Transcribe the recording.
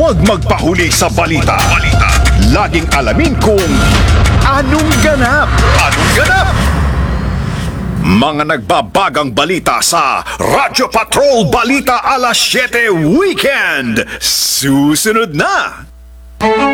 Huwag magpahuli sa balita. Laging alamin kung anong ganap. Anong ganap? Mga nagbabagang balita sa Radyo Patrol Balita Alas 7 Weekend. Susunod na!